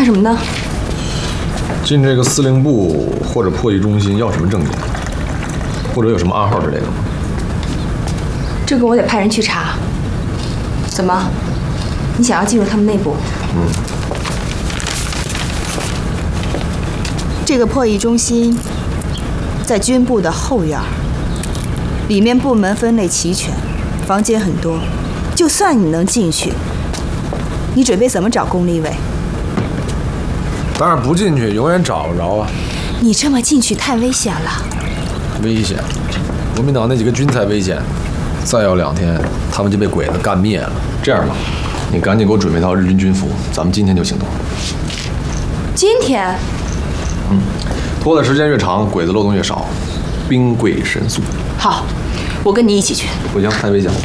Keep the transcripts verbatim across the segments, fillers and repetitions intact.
看什么呢？ 进这个司令部或者破译中心要什么证件？或者有什么暗号之类的吗？ 这个我得派人去查。怎么？你想要进入他们内部？ 嗯。 这个破译中心在军部的后院，里面部门分类齐全，房间很多。就算你能进去，你准备怎么找龚立伟？ 当然不进去，永远找不着啊！ 你这么进去太危险了。 危险？国民党那几个军才危险，再要两天，他们就被鬼子干灭了。这样吧，你赶紧给我准备套日军军服，咱们今天就行动。 今天？ 嗯，拖的时间越长，鬼子漏洞越少，兵贵神速。 好，我跟你一起去。 不行，太危险了。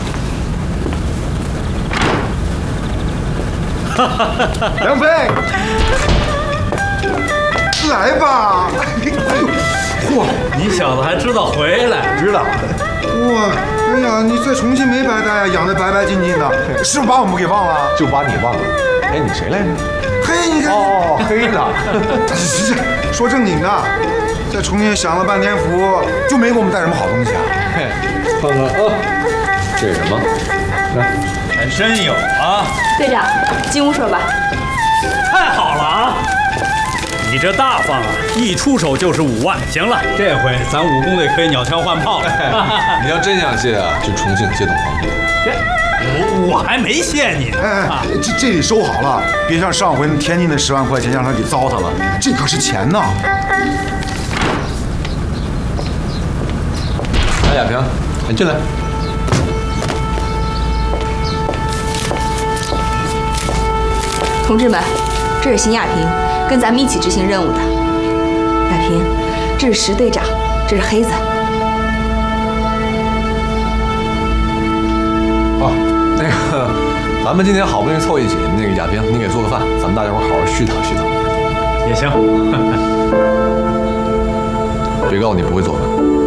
梁飞。来吧！ 嚯，你小子还知道回来？ 知道。哇，哎呀，你在重庆没白待呀，养得白白净净的，是不是把我们给忘了？ 就把你忘了。哎，你谁来着？ 嘿，你看。 哦，黑的。 是，说正经的，在重庆享了半天福，就没给我们带什么好东西啊。 嘿，看看啊，这是什么？来， 还真有啊！ 队长，进屋说吧。 太好了啊！你这大方啊，一出手就是五万。行了，这回咱武工队可以鸟枪换炮了。 你要真想谢啊，去重庆接董皇帝。 我我还没谢你呢。 哎哎，这这里收好了，别像上回天津的十万块钱让他给糟蹋了，这可是钱呐。 来，亚萍，你进来。 同志们，这是邢亚萍，跟咱们一起执行任务的。亚萍，这是石队长，这是黑子。 哦，那个，咱们今天好不容易凑一起，那个亚萍，你给做个饭，咱们大家伙好好絮叨絮叨。 也行。 别告诉你不会做饭。